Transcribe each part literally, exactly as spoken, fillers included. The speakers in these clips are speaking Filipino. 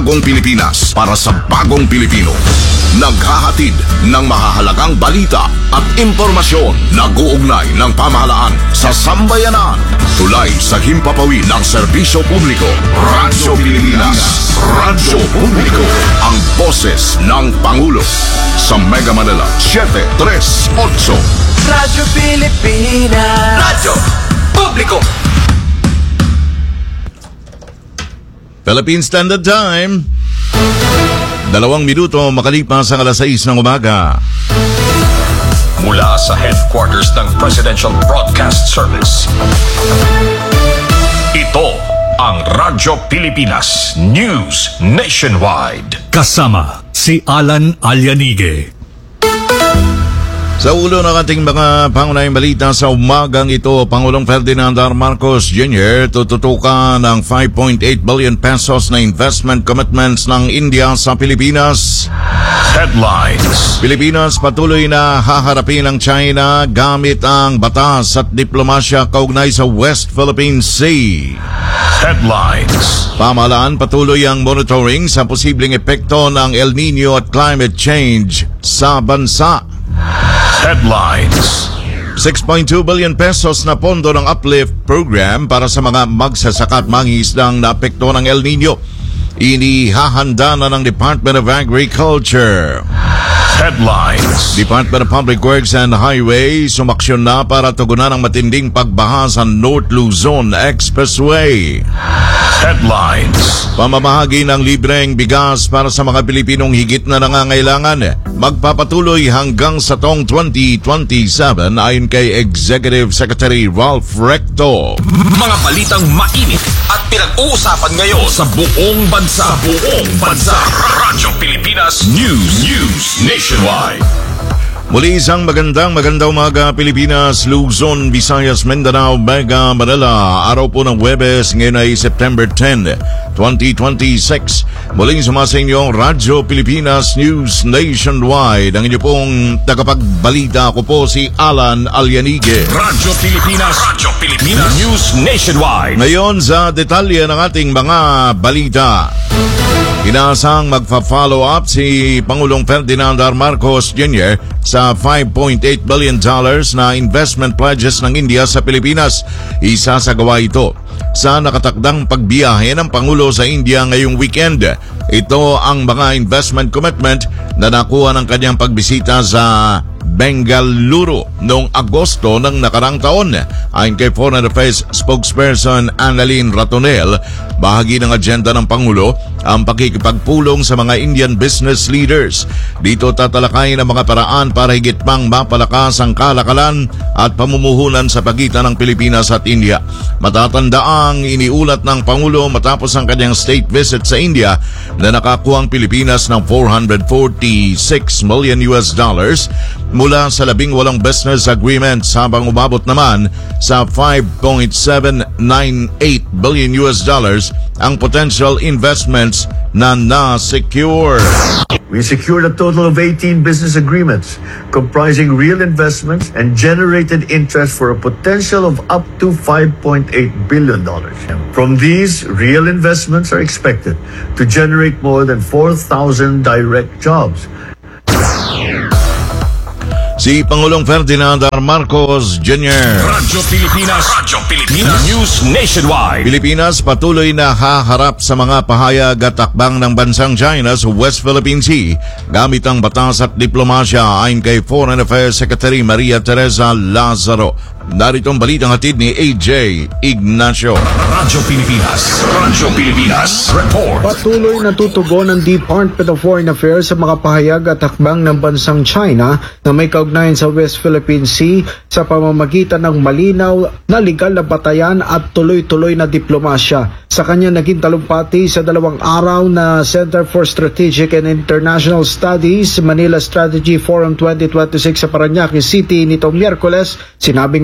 bagong Pilipinas para sa bagong Pilipino. Naghahatid ng mahahalagang balita at impormasyon nag-uugnay ng pamahalaan sa sambayanan. Tulay sa himpapawid ng serbisyo publiko. Radyo Pilipinas. Radyo Publiko. Ang boses ng Pangulo. Sa Mega Manila, seven three eight. Radyo Pilipinas. Radyo Publiko. Philippine Standard Time. Dalawang minuto makalipas ang alas sais ng umaga. Mula sa headquarters ng Presidential Broadcast Service. Ito ang Radyo Pilipinas News Nationwide. Kasama si Alan Alianige. Sa ulo ng ating mga pangunahing balita sa umagang ito, Pangulong Ferdinand R. Marcos Junior tututukan ng five point eight billion pesos na investment commitments ng India sa Pilipinas. Headlines. Pilipinas patuloy na haharapin ang China gamit ang batas at diplomasya kaugnay sa West Philippine Sea. Headlines. Pamahalaan patuloy ang monitoring sa posibleng epekto ng El Nino at climate change sa bansa. Headlines. six point two billion pesos na pondo ng Uplift Program para sa mga magsasaka at mangingisdang naapekto ng El Nino. Inihahanda na ng Department of Agriculture. Headlines. Department of Public Works and Highways sumaksyon na para tugunan ang matinding pagbaha sa North Luzon Expressway. Headlines. Pamamahagi ng libreng bigas para sa mga Pilipinong higit na nangangailangan magpapatuloy hanggang sa taong twenty twenty-seven ayon kay Executive Secretary Ralph Recto. Mga balitang mainit at pinag-uusapan ngayon sa buong bansa. Buong bansa. Radyo Pilipinas News. News Nationwide. Muli isang magandang magandang umaga Pilipinas, Luzon, Visayas, Mindanao, Mega Manila. Araw po ng Huwebes, ngayon ay September tenth, twenty twenty-six. Muling sumasa inyo ang Radyo Pilipinas News Nationwide. Ang inyo pong tagapagbalita, ako po si Alan Alianige. Radyo Pilipinas. Radyo Pilipinas News Nationwide. Ngayon sa detalye ng ating mga balita. Inaasang magpa-follow up si Pangulong Ferdinand R. Marcos Junior sa five point eight billion dollars na investment pledges ng India sa Pilipinas. Isasagawa ito sa nakatakdang pagbiyahe ng Pangulo sa India ngayong weekend. Ito ang mga investment commitment na nakuha ng kanyang pagbisita sa Bengaluru noong Agosto ng nakarang taon. Ayon kay Foreign Affairs spokesperson Annalyn Ratonel, bahagi ng agenda ng Pangulo ang pakikipagpulong sa mga Indian business leaders. Dito tatalakayin ang mga paraan para higit pang mapalakas ang kalakalan at pamumuhunan sa pagitan ng Pilipinas at India. Matatandaang iniulat ng Pangulo matapos ang kanyang state visit sa India na nakakuha ang Pilipinas ng four hundred forty-six million U S dollars mula sa labing walong business agreements, habang umabot naman sa five point seven nine eight billion U S dollars ang potential investments na na-secure. We secured a total of eighteen business agreements comprising real investments and generated interest for a potential of up to five point eight billion dollars. From these, real investments are expected to generate more than four thousand direct jobs. Si Pangulong Ferdinand R. Marcos Junior Radyo Pilipinas. Radyo Pilipinas News Nationwide. Pilipinas patuloy na haharap sa mga pahayag at takbang ng bansang China sa West Philippine Sea gamit ang batas at diplomasya, ayon kay Foreign Affairs Secretary Maria Teresa Lazaro. Narito ang balitang hatid ni A J Ignacio. Radyo Pilipinas. Radyo Pilipinas Report. Patuloy na tutugon ng Department of Foreign Affairs sa mga pahayag at hakbang ng bansang China na may kaugnayan sa West Philippine Sea sa pamamagitan ng malinaw na legal na batayan at tuloy-tuloy na diplomasya. Sa kanya naging talumpati sa dalawang araw na Center for Strategic and International Studies Manila Strategy Forum twenty twenty-six sa Parañaque City nitong Miyerkules, sinabi nga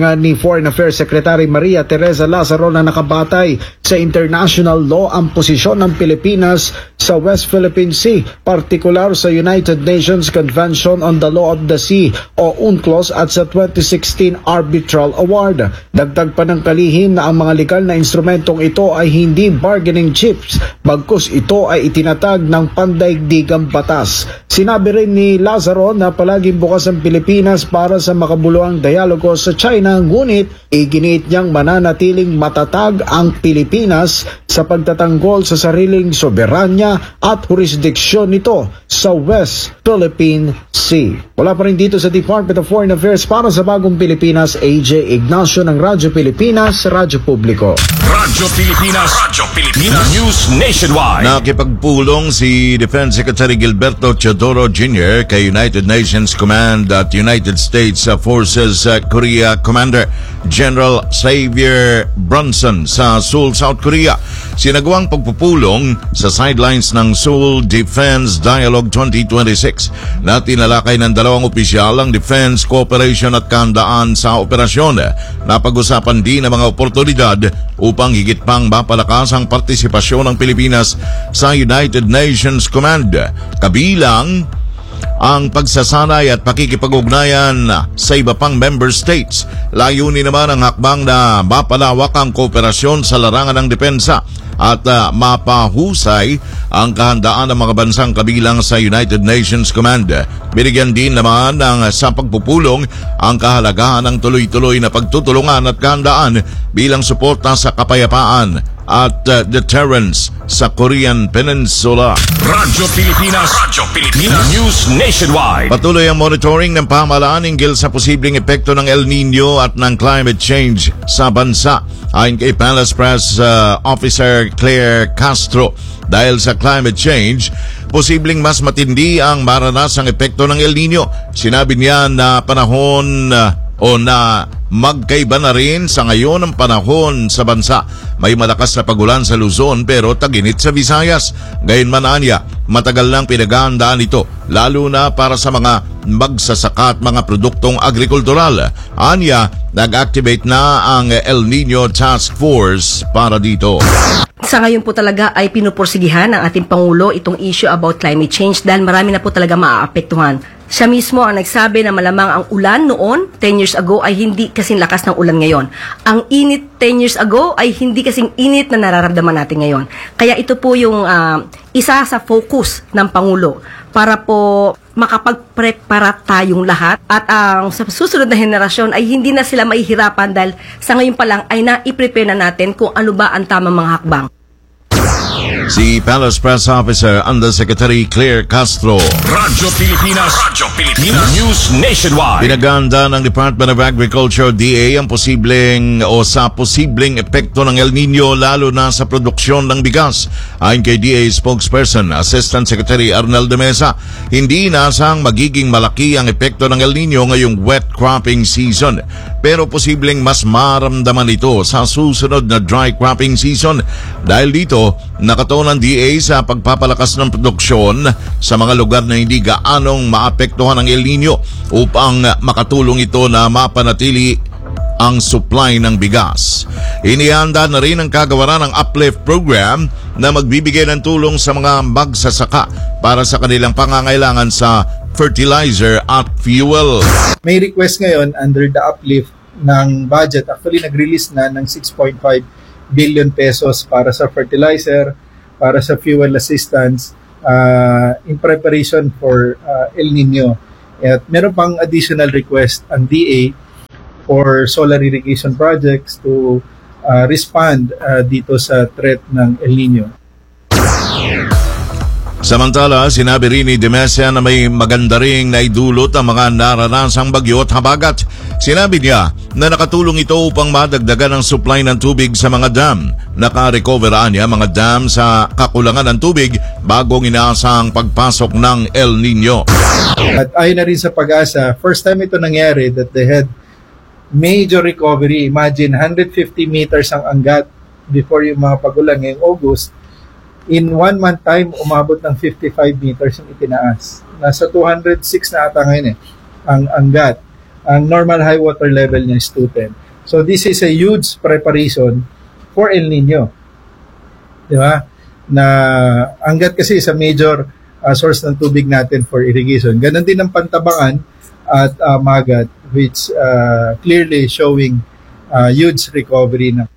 nga ni Foreign Affairs Secretary Maria Teresa Lazaro na nakabatay sa international law ang posisyon ng Pilipinas sa West Philippine Sea, partikular sa United Nations Convention on the Law of the Sea o UNCLOS at sa twenty sixteen Arbitral Award. Dagdag pa ng kalihim na ang mga legal na instrumentong ito ay hindi bargaining chips, bagkus ito ay itinatag ng pandaigdigang batas. Sinabi rin ni Lazaro na palaging bukas ang Pilipinas para sa makabuluhang dialogo sa China, ngunit iginiit niyang mananatiling matatag ang Pilipinas sa pagtatanggol sa sariling soberanya at jurisdiksyon nito sa West Philippine Sea. Wala pa rin dito sa Department of Foreign Affairs para sa Bagong Pilipinas, A J Ignacio ng Radyo Pilipinas, Radyo Publiko. Radyo Pilipinas, Radyo Pilipinas, News Nationwide. Nakipagpulong si Defense Secretary Gilberto Teodoro Junior kay United Nations Command at United States Forces Korea Commander General Xavier Brunson sa Seoul, South Korea. Sinagawang pagpupulong sa sidelines ng Seoul Defense Dialogue twenty twenty-six na tinalakay ng dalawang opisyal ang defense cooperation at kahandaan sa operasyon. Napag-usapan din ang mga oportunidad upang higit pang mapalakas ang partisipasyon ng Pilipinas sa United Nations Command, kabilang ang pagsasanay at pakikipag-ugnayan sa iba pang member states. Layunin naman ang hakbang na mapalawak ang kooperasyon sa larangan ng depensa at uh, mapahusay ang kahandaan ng mga bansang kabilang sa United Nations Command. Binigyan din naman ng sa pagpupulong ang kahalagahan ng tuloy-tuloy na pagtutulungan at kahandaan bilang suporta sa kapayapaan at uh, deterrence sa Korean Peninsula. Radyo Pilipinas, Radyo Pilipinas, News Nationwide. Patuloy ang monitoring ng pamahalaan hinggil sa posibleng epekto ng El Nino at ng climate change sa bansa. Ayon kay Palace Press uh, Officer Claire Castro, dahil sa climate change, posibleng mas matindi ang maranasang epekto ng El Nino. Sinabi niya na panahon uh, o na magkaiba na rin sa ngayon ang panahon sa bansa. May malakas na pagulan sa Luzon pero taginit sa Visayas. Gayunman anya, matagal nang pinaghahandaan ito, lalo na para sa mga magsasaka at mga produktong agrikultural. Anya, nag-activate na ang El Nino Task Force para dito. Sa ngayon po talaga ay pinupursigihan ng ating Pangulo itong issue about climate change dahil marami na po talaga maaapektuhan. Siya mismo ang nagsabi na malamang ang ulan noon, ten years ago, ay hindi kasing lakas ng ulan ngayon. Ang init ten years ago ay hindi kasing init na nararamdaman natin ngayon. Kaya ito po yung uh, isa sa focus ng Pangulo para po makapagprepara tayong lahat at ang sa susunod na henerasyon ay hindi na sila mahihirapan dahil sa ngayon pa lang ay na-i-prepare na natin kung ano ba ang tamang mga hakbang. Si Palace Press Officer Undersecretary Claire Castro. Radyo Pilipinas, Radyo Pilipinas, News Nationwide. Pinaganda ng Department of Agriculture D A ang posibleng o sa posibleng epekto ng El Nino lalo na sa produksyon ng bigas. Ayon kay D A spokesperson Assistant Secretary Arnel de Mesa, hindi inaasang magiging malaki ang epekto ng El Nino ngayong wet cropping season, pero posibleng mas maramdaman ito sa susunod na dry cropping season. Dahil dito, nakatuon ng D A sa pagpapalakas ng produksyon sa mga lugar na hindi gaanong maapektuhan ng El Nino upang makatulong ito na mapanatili ang supply ng bigas. Inihanda na rin ang kagawaran ng Uplift Program na magbibigay ng tulong sa mga magsasaka para sa kanilang pangangailangan sa fertilizer at fuel. May request ngayon under the Uplift ng budget. Actually, nag-release na ng six point five billion pesos para sa fertilizer, para sa fuel assistance uh, in preparation for uh, El Nino. At meron pang additional request ang D A for solar irrigation projects to uh, respond uh, dito sa threat ng El Nino. Samantala, sinabi rin ni De Mesa na may maganda ring naidulot ang mga naranasang bagyo at habagat. Sinabi niya na nakatulong ito upang madagdagan ang supply ng tubig sa mga dam. Naka-recover niya mga dam sa kakulangan ng tubig bagong inaasang pagpasok ng El Nino. At ayon na rin sa Pag-asa, first time ito nangyari that they had major recovery. Imagine, one hundred fifty meters ang anggat before yung mga pagulan ngayong August. In one month time, umabot ng fifty-five meters yung itinaas. Nasa two hundred six na ata ngayon eh, ang anggat. Ang normal high water level niya is two ten. So this is a huge preparation for El Nino. Di ba? Na hanggat kasi sa major uh, source ng tubig natin for irrigation. Ganon din ang Pantabangan at uh, Magat, which uh, clearly showing uh, huge recovery na.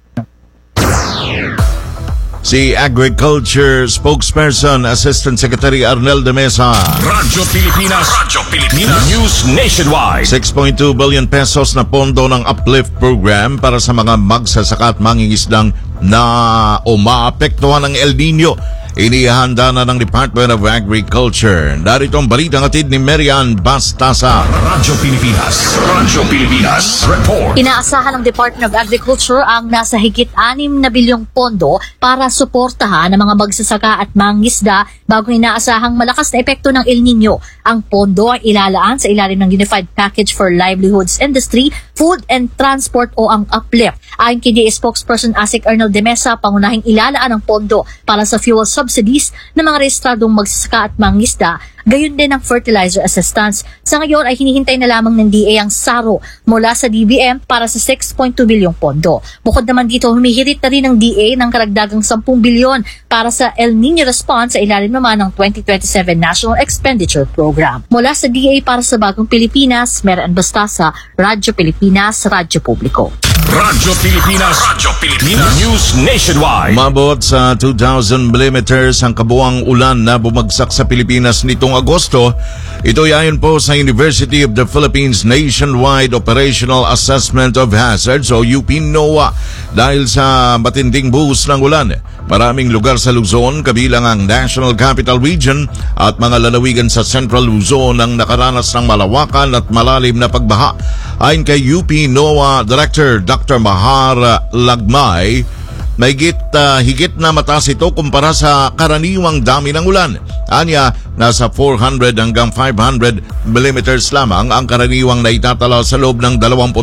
Si Agriculture Spokesperson Assistant Secretary Arnel de Mesa. Radyo Pilipinas, Radyo Pilipinas, News Nationwide. six point two billion pesos na pondo ng Uplift Program para sa mga magsasaka at mangingisdang na o maapektuhan ng El Nino. Inihanda na ng Department of Agriculture. Narito ang balitang atid ni Marian Bastasa. Radyo Pilipinas, Radyo Pilipinas, Report. Inaasahan ng Department of Agriculture ang nasa higit anim na bilyong pondo para suportahan ang mga magsasaka at mangingisda bago inaasahang malakas na epekto ng El Nino. Ang pondo ay ilalaan sa ilalim ng Unified Package for Livelihoods Industry, Food and Transport o ang Uplift. Ayon kay D A spokesperson Asik Arnel de Mesa, pangunahing ilalaan ang pondo para sa fuel subsidies ng mga rehistradong magsasaka at mangingisda, gayon din ang fertilizer assistance. Sa ngayon ay hinihintay na lamang ng D A ang saro mula sa D B M para sa six point two bilyong pondo. Bukod naman dito, humihirit na rin ng D A ng karagdagang ten bilyon para sa El Nino response sa ilalim naman ng twenty twenty-seven National Expenditure Program. Mula sa D A para sa Bagong Pilipinas, Marian Bastasa, Radyo Pilipinas, Radyo Publiko. Radyo Pilipinas, Radyo Pilipinas, News Nationwide. Umabot sa two thousand millimeters ang kabuang ulan na bumagsak sa Pilipinas nitong Agosto. Ito ay ayon po sa University of the Philippines Nationwide Operational Assessment of Hazards o U P NOAA. Dahil sa matinding buhos ng ulan, maraming lugar sa Luzon, kabilang ang National Capital Region at mga lalawigan sa Central Luzon ang nakaranas ng malawakan at malalim na pagbaha. Ayon kay U P NOAA Director Doctor Mahar Lagmay, may higit, uh, higit na mataas ito kumpara sa karaniwang dami ng ulan. Anya, nasa four hundred hanggang five hundred millimeters lamang ang karaniwang naitatala sa loob ng twenty-four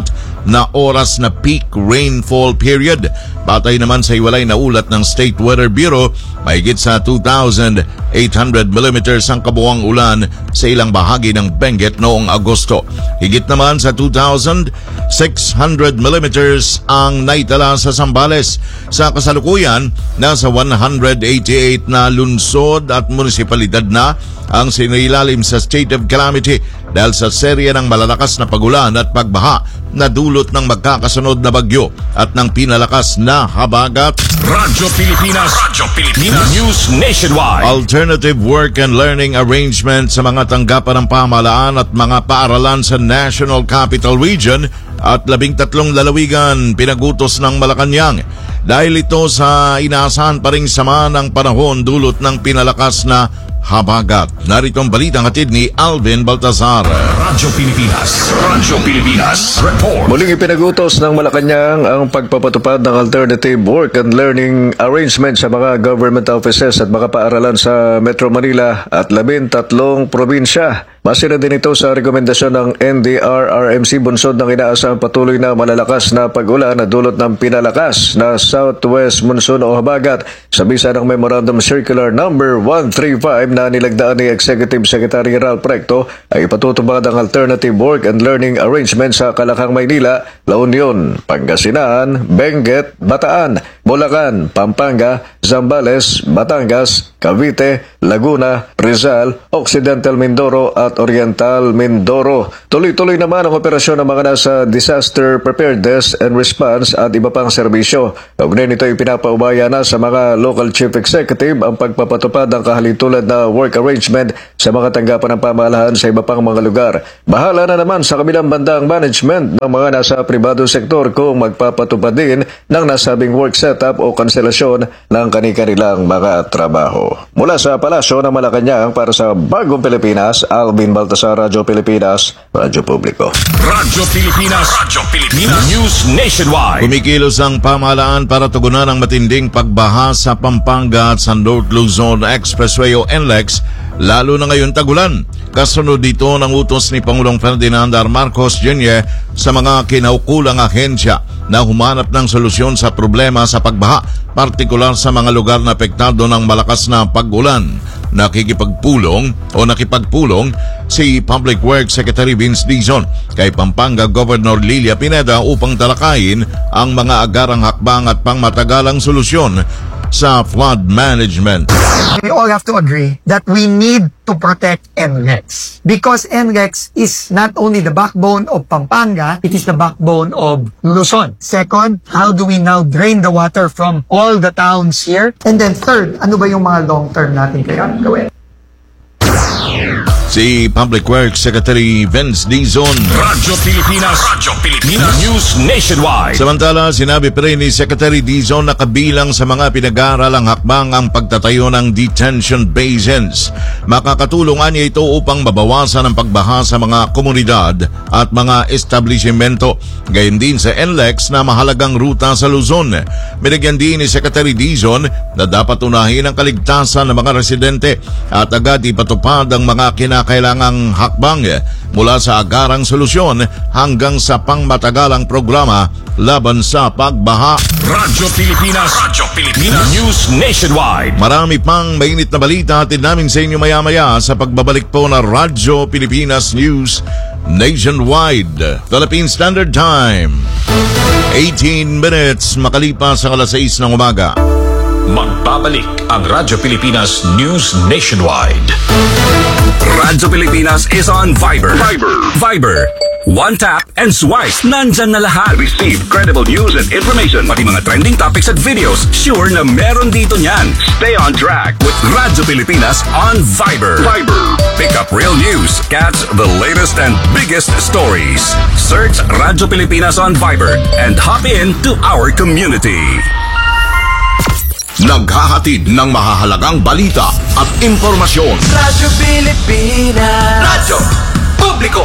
na oras na peak rainfall period. Batay naman sa iwalay na ulat ng State Weather Bureau, may higit sa two thousand eight hundred millimeters ang kabuang ulan sa ilang bahagi ng Benguet noong Agosto. Higit naman sa two thousand six hundred millimeters ang naitala sa Zambales. Sa kasalukuyan, nasa one hundred eighty-eight na lungsod at munisipalidad na ang sinailalim sa state of calamity dahil sa serya ng malalakas na pagulan at pagbaha na dulot ng magkakasunod na bagyo at ng pinalakas na habagat. Radyo Pilipinas, Radyo Pilipinas, News Nationwide. Alternative work and learning arrangement sa mga tanggapan ng pamahalaan at mga paaralan sa National Capital Region at labing tatlong lalawigan pinagutos ng Malacanang. Dahil ito sa inaasahan pa ring sama ng panahon dulot ng pinalakas na habagat. Narito ang balitang hatid ni Alvin Baltazar. Radyo Pilipinas, Radyo Pilipinas, Report. Muling ipinagutos ng Malacanang ang pagpapatupad ng alternative work and learning arrangement sa mga government offices at mga paaralan sa Metro Manila at labing tatlong probinsya. Masira din ito sa rekomendasyon ng N D R R M C bunsod ng inaasahang patuloy na malalakas na pag-ulan na dulot ng pinalakas na southwest monsoon o habagat sa bisa ng Memorandum Circular number one thirty-five na nilagdaan ni Executive Secretary Ralph Recto ay ipatutupad ang alternative work and learning arrangement sa Calacang, Maynila, La Union, Pangasinan, Benguet, Bataan, Bulacan, Pampanga, Zambales, Batangas, Cavite, Laguna, Rizal, Occidental Mindoro at Oriental Mindoro. Tuloy-tuloy naman ang operasyon ng mga nasa disaster preparedness and response at iba pang serbisyo. Kaugnay nito ay pinapaubaya na sa mga local chief executive ang pagpapatupad ng kahalintulad na work arrangement sa mga tanggapan ng pamahalaan sa iba pang mga lugar. Bahala na naman sa kabilang bandang management ng mga nasa pribadong sektor kung magpapatupad din ng nasabing work setup o kanselasyon ng kani-kanilang mga trabaho. Mula sa Palasyo ng Malacanang para sa Bagong Pilipinas, Alvin Baltasar, Radyo Pilipinas, Radyo Publiko. Radyo Pilipinas, Radyo Pilipinas, News Nationwide. Kumikilos ang pamahalaan para tugunan ang matinding pagbaha sa Pampanga at sa North Luzon Expressway o N L E X, lalo na ngayon tagulan. Kasunod dito ng utos ni Pangulong Ferdinand R. Marcos Junior sa mga kinaukulang ahensya na humanap ng solusyon sa problema sa pagbaha, partikular sa mga lugar na apektado ng malakas na pag-ulan. nakikipagpulong o nakipagpulong si Public Works Secretary Vince Dizon kay Pampanga Governor Lilia Pineda upang talakayin ang mga agarang hakbang at pangmatagalang solusyon sa flood management. We all have to agree that we need to protect N L E X because N L E X is not only the backbone of Pampanga, it is the backbone of Luzon. Second, how do we now drain the water from all the towns here? And then third, ano ba yung mga long-term natin kailangan gawin? Si Public Works Secretary Vince Dizon. Radyo Pilipinas, Radyo Pilipinas, News Nationwide. Samantala, sinabi pa rin ni Secretary Dizon na kabilang sa mga pinag-aaralang hakbang ang pagtatayo ng detention basins. Makakatulungan niya ito upang mabawasan ang pagbaha sa mga komunidad at mga establishmento. Gayon din sa N L E X na mahalagang ruta sa Luzon. Binigyan din ni Secretary Dizon na dapat unahin ang kaligtasan ng mga residente at agad ipatupad ang mga kinakailangan kailangang hakbang mula sa agarang solusyon hanggang sa pangmatagalang programa laban sa pagbaha. Radyo Pilipinas, Radyo Pilipinas, News Nationwide. Marami pang mainit na balita hatid namin sa inyo maya-maya sa pagbabalik po na Radyo Pilipinas News Nationwide. Philippine Standard Time, eighteen minutes makalipas ang alas sais ng umaga. Magbabalik ang Radyo Pilipinas News Nationwide. Radyo Pilipinas is on Viber. Viber. Viber. One tap and swipe. Nandyan na lahat. Receive credible news and information. Pati mga trending topics at videos. Sure na meron dito niyan. Stay on track with Radyo Pilipinas on Viber. Viber. Pick up real news. Catch the latest and biggest stories. Search Radyo Pilipinas on Viber and hop in to our community. Naghahatid ng mahahalagang balita at impormasyon. Radyo Pilipinas, Radyo Publiko.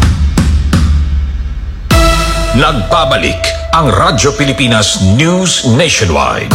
Nagbabalik ang Radyo Pilipinas News Nationwide.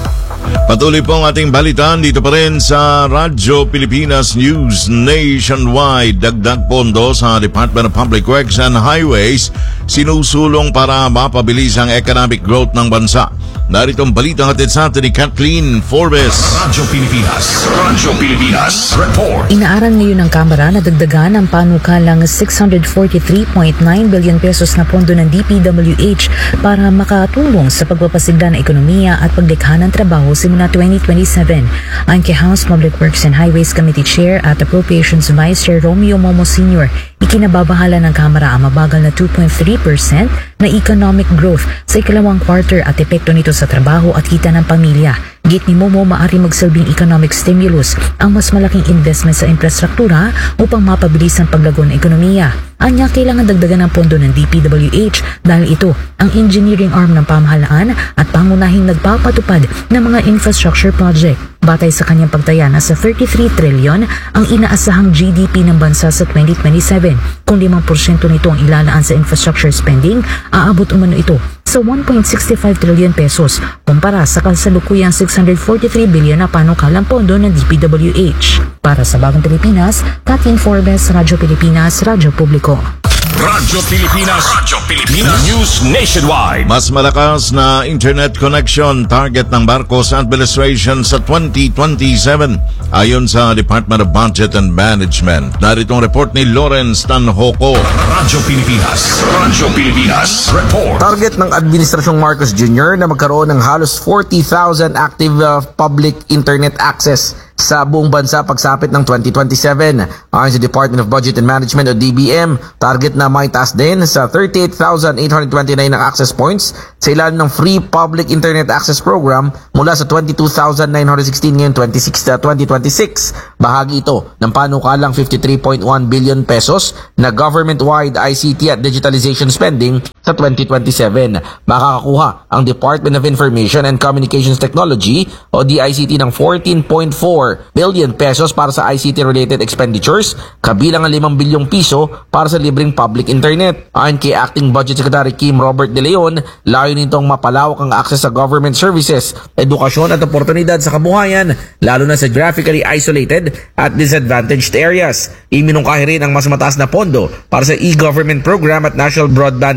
Patuloy po ang ating balitaan dito pa rin sa Radyo Pilipinas News Nationwide. Dagdag pondo sa Department of Public Works and Highways sinusulong para mapabilis ang economic growth ng bansa. Narito ang balitang hatid sa atin ni Kathleen Forbes. Radyo Pilipinas, Radyo Pilipinas Report. Inaaral ngayon ng Kamara na dagdagan ang panukalang six hundred forty-three point nine billion pesos na pondo ng D P W H para makatulong sa pagpapasigla ng ekonomiya at paglikha ng trabaho simula twenty twenty-seven. Ang kay House Public Works and Highways Committee Chair at Appropriations Vice Chair Romeo Momo Senior, ikinababahala ng Kamara ang mabagal na two point three percent na economic growth sa ikalawang quarter at epekto nito sa trabaho at kita ng pamilya. Git ni Momo, maari magsilbing economic stimulus ang mas malaking investment sa infrastruktura upang mapabilis ang paglago ng ekonomiya. Anya, kailangan dagdagan ng pondo ng D P W H dahil ito ang engineering arm ng pamahalaan at pangunahing nagpapatupad ng mga infrastructure project. Batay sa kanyang pagtaya, nasa thirty-three trillion ang inaasahang G D P ng bansa sa twenty twenty-seven. Kung limang porsyento nito ang ilalaan sa infrastructure spending, aabot umano ito sa one point six five trillion pesos kumpara sa kasalukuyang six hundred forty-three billion na panukalang pondo ng D P W H. Para sa Bagong Pilipinas, Kathleen Forbes, Radyo Pilipinas, Radyo Publiko. Radyo Pilipinas, Radyo Pilipinas News Nationwide. Mas malakas na internet connection target ng Marcos administration sa twenty twenty-seven ayon sa Department of Budget and Management. Narito ang report ni Lawrence Tanhoco. Radyo Pilipinas, Radyo Pilipinas Report. Target ng Administrasyong Marcos Junior na magkaroon ng halos forty thousand active uh, public internet access sa buong bansa pagsapit ng twenty twenty-seven. Ayon sa Department of Budget and Management o D B M, target na may taas din sa thirty-eight thousand eight hundred twenty-nine na access points sa ilalim ng Free Public Internet Access Program mula sa twenty-two thousand nine hundred sixteen ngayong twenty twenty-six. Bahagi ito ng panukalang fifty-three point one billion pesos na government-wide I C T at digitalization spending sa twenty twenty-seven. Makakakuha ang Department of Information and Communications Technology o D I C T ng fourteen point four billion pesos para sa I C T-related expenditures, kabilang ang limang bilyong piso para sa libreng public internet. Ayon kay Acting Budget Secretary Kim Robert De Leon, layo nitong mapalawak ang access sa government services, edukasyon at oportunidad sa kabuhayan, lalo na sa geographically isolated at disadvantaged areas. Iminungkahi rin ang mas mataas na pondo para sa e-government program at national broadband program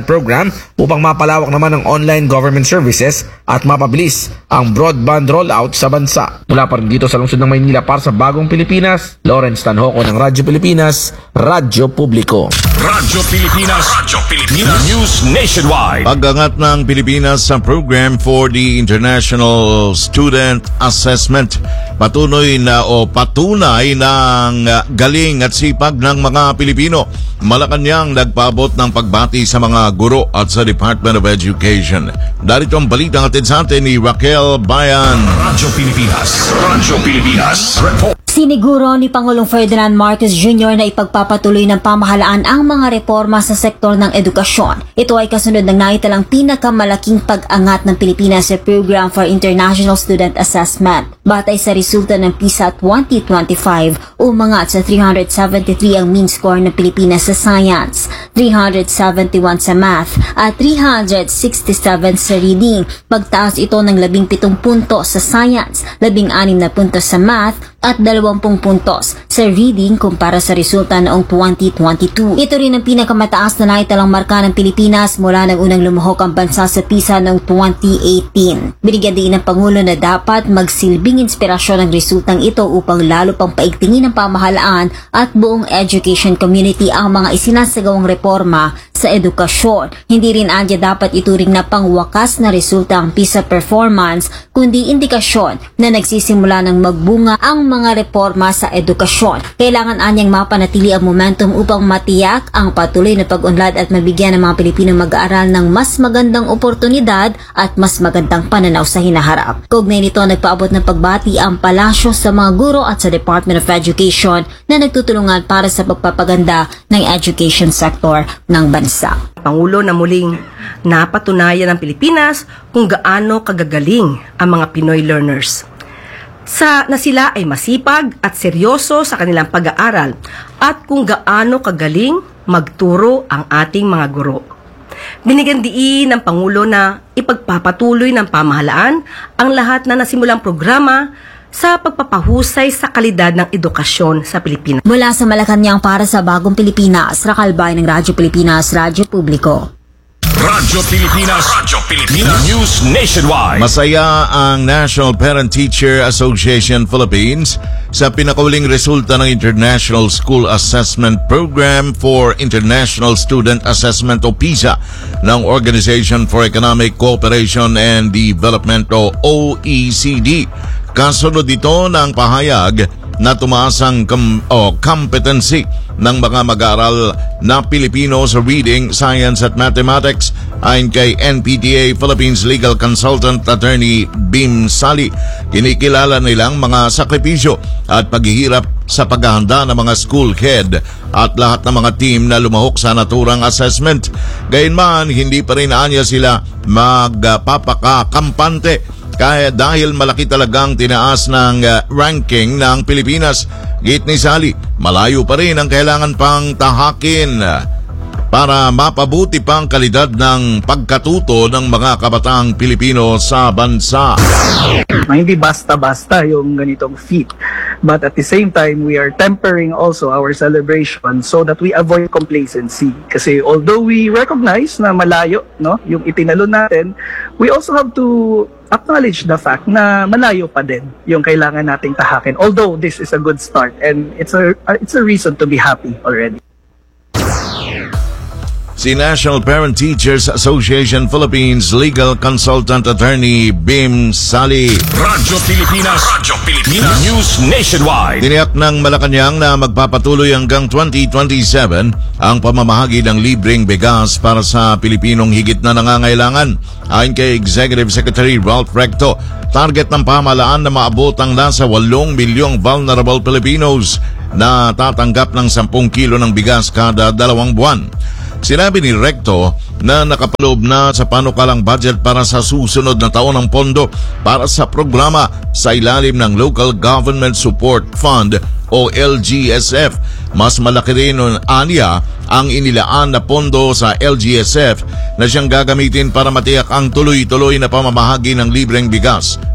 kalusugan upang mapalawak naman ang online government services at mapabilis ang broadband rollout sa bansa. Mula pa rin dito sa lungsod ng Maynila para sa Bagong Pilipinas, Lawrence Tanhoco ng Radyo Pilipinas, Radyo Publiko. Radyo Pilipinas, Radyo Pilipinas News Nationwide. Pag-angat ng Pilipinas sa program for the International Student Assessment. Patuloy na o patunay ng galing at sipag ng mga Pilipino. Malacanang nagpaabot ng pagbati sa mga guro at sa Department of Education. Darito ang balita ng atin sa atin ni Raquel Bayan. Radyo Pilipinas, Radyo Pilipinas Report. Siniguro ni Pangulong Ferdinand Marcos Junior na ipagpapatuloy ng pamahalaan ang mga reforma sa sektor ng edukasyon. Ito ay kasunod ng naitalang pinakamalaking pag-angat ng Pilipinas sa Program for International Student Assessment. Batay sa resulta ng PISA twenty twenty-five, umangat sa three hundred seventy-three ang mean score ng Pilipinas sa Science, three hundred seventy-one sa Math at three hundred sixty-seven sa Reading. Pagtaas ito ng labing pitong puntos sa Science, labing anim na puntos sa Math at dalawampung puntos sa Reading kumpara sa resulta noong twenty twenty-two. Ito rin ang pinakamataas na naitalang marka ng Pilipinas mula nang unang lumuhok ang bansa sa PISA noong twenty eighteen. Binigyan din ng Pangulo na dapat magsilbing inspirasyon ang resultang ito upang lalo pang paigtingin ng pamahalaan at buong education community ang mga isinasagawang reforma sa edukasyon. Hindi rin anya dapat ituring na pangwakas na resulta ang PISA performance, kundi indikasyon na nagsisimula ng magbunga ang mga reforma sa edukasyon. Kailangan anyang mapanatili ang momentum upang matiyak ang patuloy na pag-unlad at mabigyan ng mga Pilipino mag-aaral ng mas magandang oportunidad at mas magandang pananaw sa hinaharap. Kaugnay nito, nagpaabot ng pagbati ang palasyo sa mga guro at sa Department of Education na nagtutulungan para sa pagpapaganda ng education sector ng bansa. Pangulo na muling napatunayan ng Pilipinas kung gaano kagagaling ang mga Pinoy learners. Sa na sila ay masipag at seryoso sa kanilang pag-aaral at kung gaano kagaling magturo ang ating mga guro. Binigyan diin ng Pangulo na ipagpapatuloy ng pamahalaan ang lahat na nasimulang programa sa pagpapahusay sa kalidad ng edukasyon sa Pilipinas. Mula sa Malacanang para sa Bagong Pilipinas, Raquel Bayan ng Radyo Pilipinas, Radyo Publiko. Radyo Pilipinas, Radyo Pilipinas News Nationwide. Masaya ang National Parent-Teacher Association Philippines sa pinakauling resulta ng International School Assessment Program for International Student Assessment o PISA ng Organization for Economic Cooperation and Development o O E C D. Kasunod ito ng pahayag na tumaas ang com- o competency ng mga mag-aaral na Pilipino sa reading, science at mathematics ayon kay N P T A Philippines Legal Consultant Attorney Bim Sali. Kinikilala nilang mga sakripisyo at paghihirap sa paghahanda ng mga school head at lahat ng mga team na lumahok sa naturang assessment. Gayunman, hindi pa rin anya sila magpapakakampante kaya dahil malaki talagang tinaas ng uh, ranking ng Pilipinas. Git ni Sali, malayo pa rin ang kailangan pang tahakin uh, para mapabuti pang kalidad ng pagkatuto ng mga kabataang Pilipino sa bansa. Hindi basta-basta yung ganitong feat. But at the same time, we are tempering also our celebration so that we avoid complacency. Kasi although we recognize na malayo, no, yung itinalo natin, we also have to acknowledge the fact na malayo pa din yung kailangan nating tahakin. Although this is a good start and it's a it's a reason to be happy already. Si National Parent-Teachers Association Philippines Legal Consultant Attorney Bim Sali. Radyo Pilipinas, Radyo Pilipinas News Nationwide. Tiniyak ng Malacanang na magpapatuloy hanggang twenty twenty-seven ang pamamahagi ng libreng bigas para sa Pilipinong higit na nangangailangan. Ayon kay Executive Secretary Ralph Recto, target ng pamahalaan na maabot ang nasa walong milyong vulnerable Filipinos na tatanggap ng sampung kilo ng bigas kada dalawang buwan. Sinabi ni Recto na nakapaloob na sa panukalang budget para sa susunod na taon ng pondo para sa programa sa ilalim ng Local Government Support Fund o L G S F. Mas malaki rin nun anya ang inilaan na pondo sa L G S F na siyang gagamitin para matiyak ang tuloy-tuloy na pamamahagi ng libreng bigas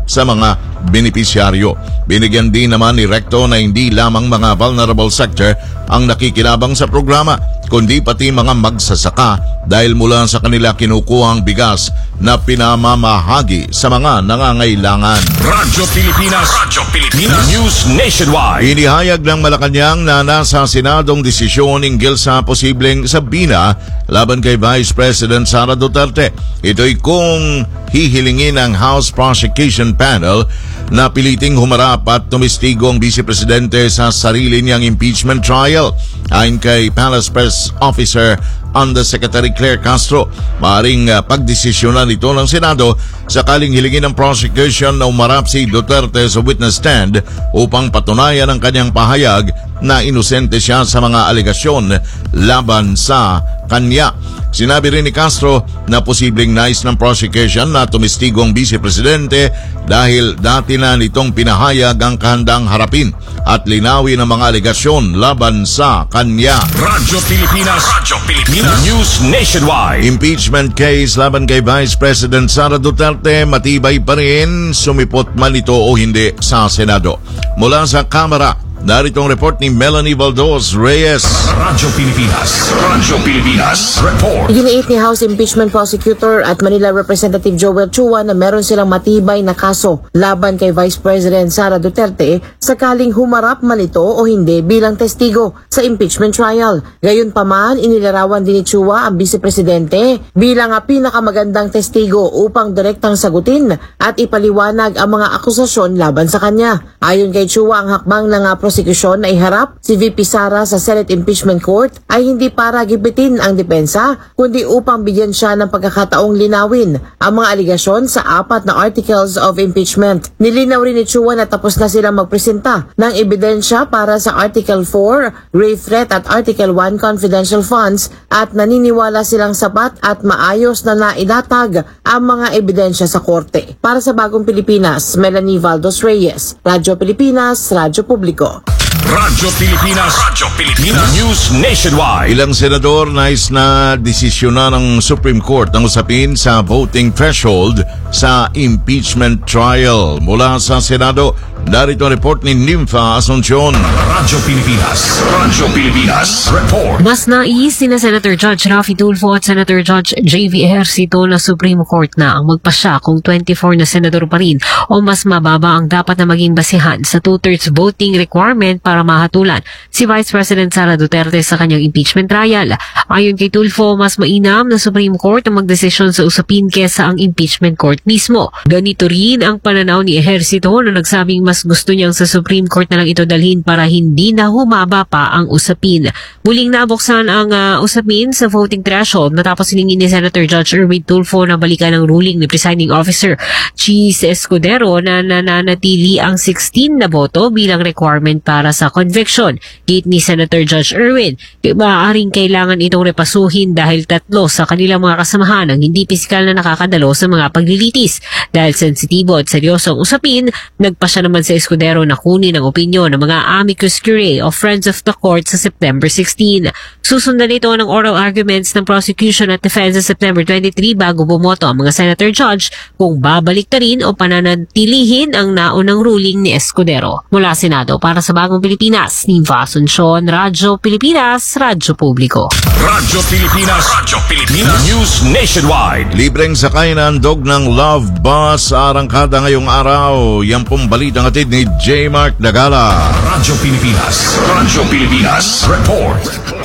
sa mga benepisyaryo. Binigyan din naman ni Recto na hindi lamang mga vulnerable sector ang nakikinabang sa programa, kundi pati mga magsasaka dahil mula sa kanila kinukuha ang bigas na pinamamahagi sa mga nangangailangan. Radyo Pilipinas, Radyo Pilipinas, News Nationwide. Inihayag ng Malacanang na nasa Senadong desisyon hinggil sa posibleng sabina laban kay Vice President Sara Duterte. Ito'y kung hihilingin ng House Prosecution Panel na piliting humarap at tumistigo ang Vice Presidente sa sarili niyang impeachment trial. Ayon kay Palace Press Officer Undersecretary Claire Castro, maaaring uh, pagdesisyonan ito ng Senado sakaling hilingin ng prosecution na umarap si Duterte sa witness stand upang patunayan ang kanyang pahayag na inosente siya sa mga alegasyon laban sa kanya. Sinabi rin ni Castro na posibleng nais ng prosecution na tumistigo ang Vice Presidente dahil dati na nitong pinahayag ang kahandang harapin at linawin ang mga alegasyon laban sa kanya. Radyo Pilipinas, Radyo Pilipinas, News Nationwide. Impeachment case laban kay Vice President Sara Duterte matibay pa rin, sumipot man ito o hindi sa Senado. Mula sa Kamara, narito ang report ni Melanie Valdos Reyes. Radyo Pilipinas, Radyo Pilipinas, report. Iginiit ni House Impeachment Prosecutor at Manila Representative Joel Chua na meron silang matibay na kaso laban kay Vice President Sara Duterte sakaling humarap man ito o hindi bilang testigo sa impeachment trial. Gayunpaman, inilarawan din ni Chua ang Vice Presidente bilang ang pinakamagandang testigo upang direktang sagutin at ipaliwanag ang mga akusasyon laban sa kanya. Ayon kay Chua, ang hakbang ng prosekusyon na iharap si V P Sara sa Senate Impeachment Court ay hindi para gibitin ang depensa, kundi upang bigyan siya ng pagkakataong linawin ang mga aligasyon sa apat na articles of impeachment. Nilinaw rin ni Chua na tapos na silang magpresenta ng ebidensya para sa Article four, grave threat at Article one, confidential funds, at naniniwala silang sapat at maayos na nailatag ang mga ebidensya sa korte. Para sa Bagong Pilipinas, Melanie Valdos Reyes, Radyo Pilipinas, Radyo Publiko. Radyo Pilipinas, Radyo Pilipinas, News Nationwide. Ilang senador nais na desisyonan ng Supreme Court ang usapin sa voting threshold sa impeachment trial. Mula sa Senado, narito ang report ni Nympha Asuncion. Radyo Pilipinas, Radyo Pilipinas, report. Mas nais ni Senator Judge Raffy Tulfo at Senator Judge J V Ejercito na Supreme Court na ang magpasya kung twenty-four na senador pa rin o mas mababa ang dapat na maging basihan sa two-thirds voting requirement para mahatulan si Vice President Sara Duterte sa kanyang impeachment trial. Ayon kay Tulfo, mas mainam na Supreme Court ang magdesisyon sa usapin kesa ang impeachment court mismo. Ganito rin ang pananaw ni Ejercito na nagsabing mas gusto niyang sa Supreme Court na lang ito dalhin para hindi na humaba pa ang usapin. Muling nabuksan ang uh, usapin sa voting threshold matapos hiningin ni Senator Judge Erwin Tulfo na balikan ang ruling ni Presiding Officer Cheese Escudero na nananatili ang sixteen na boto bilang requirement para sa conviction. Gate ni Senator Judge Erwin, maaaring kailangan itong repasuhin dahil tatlo sa kanilang mga kasamahan ang hindi pisikal na nakakadalo sa mga paglilitis. Dahil sensitibo at seryosong usapin, nagpasya naman sa Escudero na kunin ang opinyon ng mga amicus curiae o Friends of the Court sa September sixteen. Susundan ito ng oral arguments ng prosecution at defense sa September twenty-three bago bumoto ang mga Senator Judge kung babalik na rin o pananatilihin ang naunang ruling ni Escudero. Mula Senado, para sa Bagong Pilipinas, Nympha Asuncion, Radyo Pilipinas, Radyo Publiko. Radyo Pilipinas, Radyo Pilipinas, News Nationwide. Libreng sakay na handog ng Love Bus sa arangkada ngayong araw. Yan pong balitang atid ni J. Mark Dagala. Radyo Pilipinas, Radyo Pilipinas, report.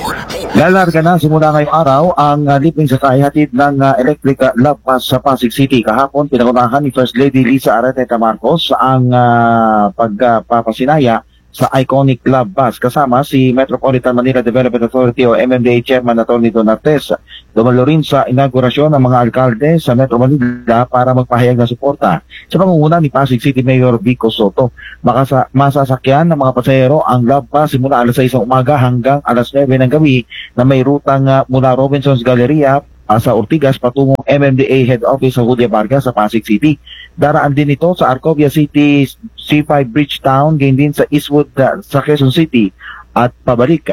Lalarga na simula ngayong araw ang uh, libreng sakay hatid ng uh, Electric uh, Love Bus sa Pasig City. Kahapon, pinangunahan ni First Lady Lisa Araneta Marcos ang uh, pagpapasinaya uh, sa iconic Love Bus kasama si Metropolitan Manila Development Authority o M M D A Chairman Atty. Donates. Dumalo rin sa inaugurasyon ng mga alkalde sa Metro Manila para magpahayag ng suporta sa pangunguna ni Pasig City Mayor Vico Soto. Makasa masasakyan ng mga pasahero ang Love Bus simula alas sais ng umaga hanggang alas nuwebe ng gabi na may rutang uh, mula Robinson's Galleria uh, sa Ortigas patungong M M D A Head Office sa Julia Vargas sa Pasig City. Daraan din ito sa Arcovia City, C five Bridgetown, gain din sa Eastwood uh, sa Quezon City at pabalik.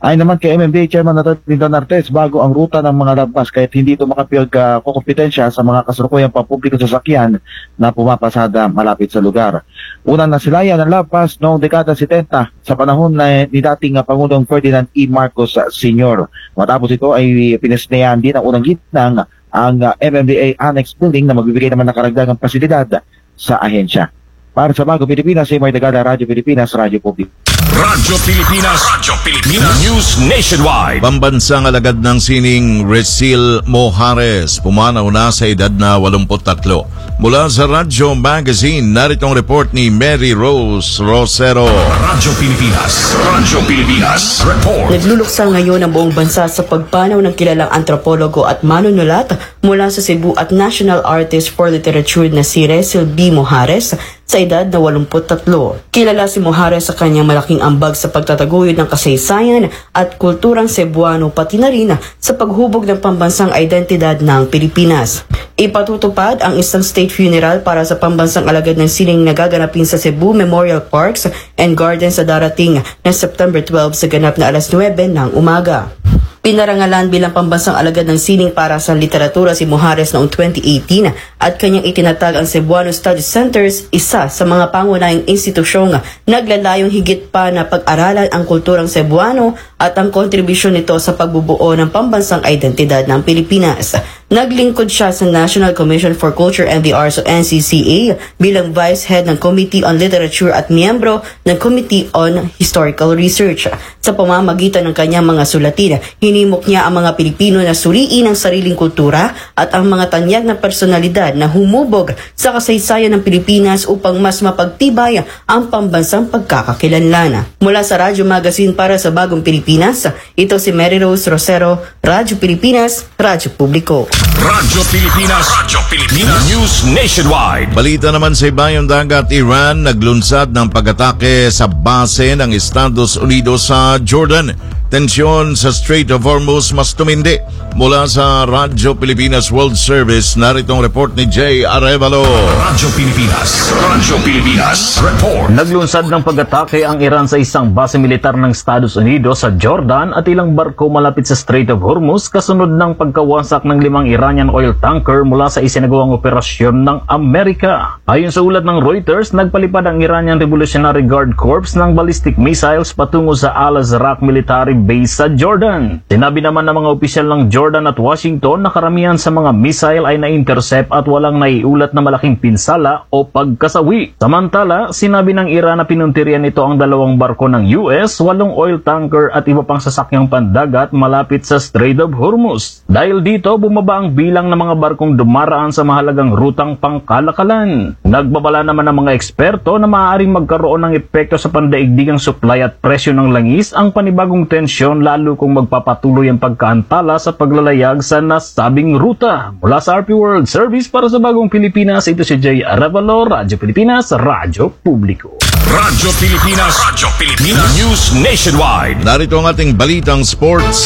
Ay naman kay M M D A Chairman Atty. Don Artes, bago ang ruta ng mga labas kahit hindi ito makapiyag uh, kukumpetensya sa mga kasalukuyang pampubliko sasakyan na pumapasada malapit sa lugar. Unang nasilayan ng labas noong dekada setenta sa panahon na ni dating uh, Pangulong Ferdinand E. Marcos uh, Senior Matapos ito ay pinesnehan din ang unang gitnang ang uh, M M D A Annex Building na magbibigay naman ng karagdagang pasilidad sa ahensya. Para sa Bagong Pilipinas, ay may Dagada, Radyo Pilipinas, Radyo Publiko. Radyo Pilipinas, Radyo Pilipinas, News Nationwide. Pambansang alagad ng sining Resil Mojares pumanaw na sa edad na walumpu't tatlo. Mula sa Radyo Magazine, narito ang report ni Mary Rose Rosero. Radyo Pilipinas, Radyo Pilipinas, report. Nagluluksa ngayon ang buong bansa sa pagpanaw ng kilalang antropologo at manunulat mula sa Cebu at National Artist for Literature na si Resil B. Mojares sa edad na walumpu't tatlo. Kilala si Mojares sa kanyang malaking ambag sa pagtataguyod ng kasaysayan at kulturang Cebuano pati na rin sa paghubog ng pambansang identidad ng Pilipinas. Ipatutupad ang isang state funeral para sa pambansang alagad ng sining nagaganapin sa Cebu Memorial Parks and Gardens sa darating na September twelve sa ganap na alas nuwebe ng umaga. Pinarangalan bilang pambansang alagad ng sining para sa literatura si Mojares noong twenty eighteen at kanyang itinatag ang Cebuano Studies Centers, isa sa mga pangunahing institusyong naglalayong higit pa na pag-aralan ang kulturang Cebuano at ang kontribusyon nito sa pagbubuo ng pambansang identidad ng Pilipinas. Naglingkod siya sa National Commission for Culture and the Arts o N C C A bilang Vice Head ng Committee on Literature at miyembro ng Committee on Historical Research. Sa pamamagitan ng kanyang mga sulatin, hinimok niya ang mga Pilipino na suriin ang sariling kultura at ang mga tanyag na personalidad na humubog sa kasaysayan ng Pilipinas upang mas mapagtibay ang pambansang pagkakakilanlan. Mula sa Radyo Magazine para sa Bagong Pilipinas, ito si Mary Rose Rosero, Radyo Pilipinas, Radyo Publiko. Radyo Pilipinas, Radyo Pilipinas, News Nationwide. Balita naman sa ibayong dagat, Iran naglunsad ng pag-atake sa base ng Estados Unidos sa Jordan. Tensyon sa Strait of Hormuz mas tumindi. Mula sa Radyo Pilipinas World Service, narito ang report ni Jay Arevalo. Radyo Pilipinas, Radyo Pilipinas, report. Naglunsad ng pag-atake ang Iran sa isang base militar ng Estados Unidos sa Jordan at ilang barko malapit sa Strait of Hormuz kasunod ng pagkawasak ng limang Iranian oil tanker mula sa isinagawang operasyon ng Amerika. Ayon sa ulat ng Reuters, nagpalipad ang Iranian Revolutionary Guard Corps ng ballistic missiles patungo sa Al-Azraq Military Base sa Jordan. Sinabi naman ng mga opisyal ng Jordan at Washington na karamihan sa mga missile ay na-intercept at walang naiulat na malaking pinsala o pagkasawi. Samantala, sinabi ng Iran na pinuntiryan nito ang dalawang barko ng U S, walong oil tanker at iba pang sasakyang pandagat malapit sa Strait of Hormuz. Dahil dito, bumaba ang bilang ng mga barkong dumaraan sa mahalagang rutang pangkalakalan. Nagbabala naman ng mga eksperto na maaaring magkaroon ng epekto sa pandaigdigang supply at presyo ng langis ang panibagong tensyon lalo kung magpapatuloy ang pagkaantala sa paglalayag sa nasabing ruta. Mula sa R P World Service para sa Bagong Pilipinas, ito si Jay Arevalo, Radyo Pilipinas, Radyo Publiko. Radyo Pilipinas, Radyo Pilipinas, News Nationwide. Narito ang ating balitang sports.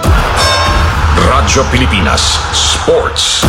Radyo Pilipinas Sports.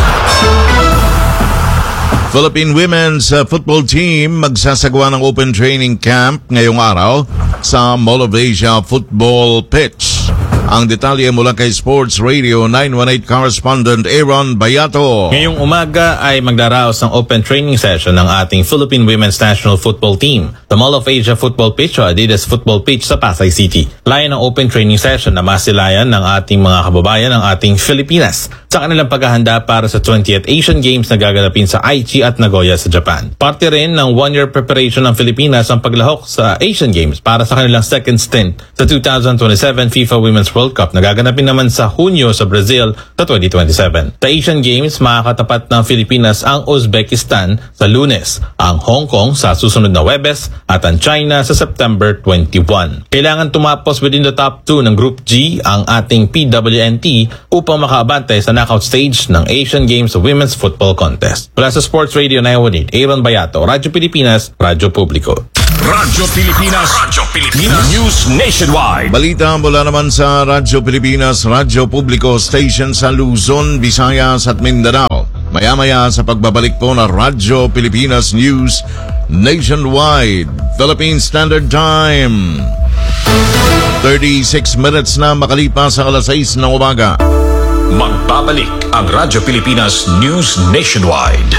Philippine Women's uh, Football Team magsasagawa ng open training camp ngayong araw sa Mall of Asia Football Pitch. Ang detalye mula kay Sports Radio nine one eight correspondent Aaron Bayato. Ngayong umaga ay magdaraos ng open training session ng ating Philippine Women's National Football Team. The Mall of Asia Football Pitch o Adidas Football Pitch sa Pasay City. Layan ng open training session na masilayan ng ating mga kababayan ng ating Filipinas sa kanilang paghahanda para sa twentieth Asian Games na gaganapin sa Aichi at Nagoya sa Japan. Parte rin ng one-year preparation ng Filipinas ang paglahok sa Asian Games para sa kanilang second stint sa two thousand twenty-seven FIFA Women's World Cup na gaganapin naman sa Hunyo sa Brazil sa twenty twenty-seven. Sa Asian Games, makakatapat ng Filipinas ang Uzbekistan sa Lunes, ang Hong Kong sa susunod na Huwebes at ang China sa September twenty-one. Kailangan tumapos within the top two ng Group G ang ating P W N T upang makaabante sa knockout stage ng Asian Games Women's Football Contest. Mula sa Sports Radio nine one eight, Aaron Bayato, Radyo Pilipinas, Radyo Publiko. Radyo Pilipinas, Radyo Pilipinas, News Nationwide. Balita mula naman sa Radyo Pilipinas, Radyo Publiko Station sa Luzon, Visayas at Mindanao. Maya-maya sa pagbabalik po na Radyo Pilipinas News Nationwide, Philippine Standard Time, thirty-six minutes na makalipas ang alas sais ng umaga. Magbabalik ang Radyo Pilipinas News Nationwide.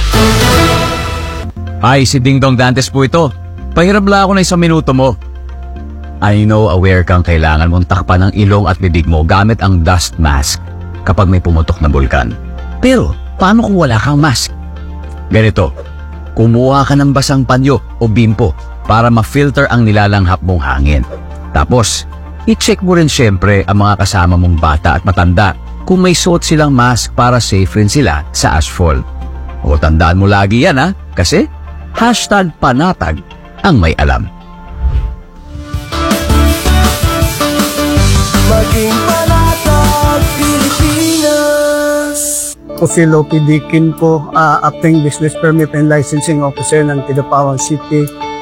Ay, si Ding Dong Dantes po ito. Pahirap lang ako na isang minuto mo. I know aware kang kailangan mong takpan ng ilong at bibig mo gamit ang dust mask kapag may pumutok na bulkan. Pero, paano kung wala kang mask? Ganito, kumuha ka ng basang panyo o bimpo para ma-filter ang nilalanghap mong hangin. Tapos, i-check mo rin syempre ang mga kasama mong bata at matanda kung may suot silang mask para safe rin sila sa ashfall. O tandaan mo lagi yan ha, kasi hashtag panatag ang may alam. Maging panatag Pilipinas. Ako si Lopi Dikin po, uh, acting business permit and licensing officer ng Kidapawan City.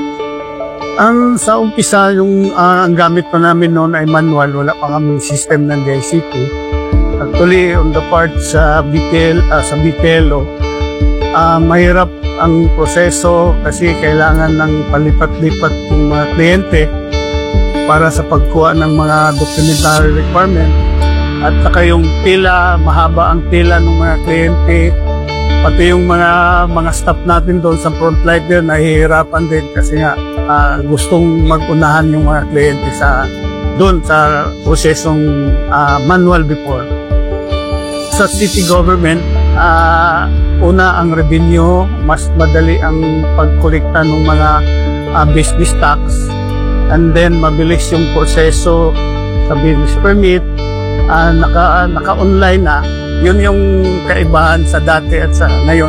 Ang sa umpisa, yung uh, ang gamit pa namin noon ay manual, wala pa kami system ng D I C T. Actually, on the part sa B P L, uh, sa B P L O, uh, mahirap ang proseso kasi kailangan ng palipat-lipat yung mga kliyente para sa pagkuha ng mga documentary requirement. At saka yung pila, mahaba ang pila ng mga kliyente. Pati yung mga mga staff natin doon sa frontliner nahihirapan din kasi nga uh, gustong mag-unahan yung mga kliyente sa doon sa prosesong uh, manual before. Sa city government, uh, una ang revenue, mas madali ang pagkolekta ng mga uh, business tax, and then mabilis yung proseso sa business permit, uh, naka, naka-online na. Yun yung kaibahan sa dati at sa ngayon.